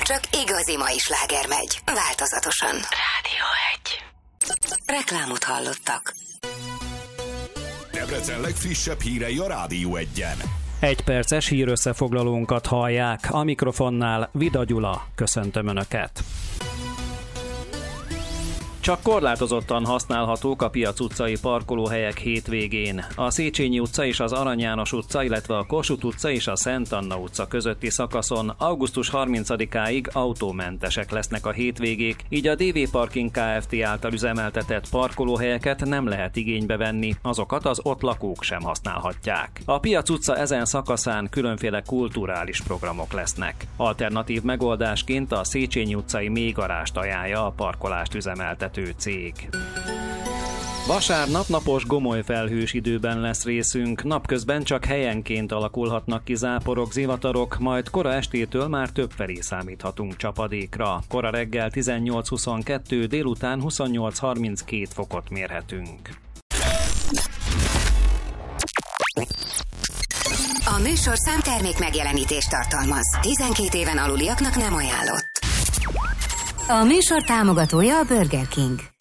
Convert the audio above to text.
csak igazi mai sláger megy, változatosan. Rádió 1. Reklámot hallottak. Debrecen legfrissebb hírei a Rádió 1-en. Egy perces hírösszefoglalónkat hallják. A mikrofonnál Vida Gyula. Köszöntöm Önöket. Csak korlátozottan használhatók a Piac utcai parkolóhelyek hétvégén. A Széchenyi utca és az Arany János utca, illetve a Kossuth utca és a Szent Anna utca közötti szakaszon augusztus 30-áig autómentesek lesznek a hétvégék, így a DV Parking Kft. Által üzemeltetett parkolóhelyeket nem lehet igénybe venni, azokat az ott lakók sem használhatják. A Piac utca ezen szakaszán különféle kulturális programok lesznek. Alternatív megoldásként a Széchenyi utcai mélygarást ajánlja a parkolást üzemeltető cég. Vasárnap napos gomolyfelhős időben lesz részünk, napközben csak helyenként alakulhatnak ki záporok, zivatarok, majd kora estétől már többfelé számíthatunk csapadékra. Kora reggel 18-22, délután 28-32 fokot mérhetünk. A műsorszám termék megjelenítést tartalmaz. 12 éven aluliaknak nem ajánlott. A műsor támogatója a Burger King.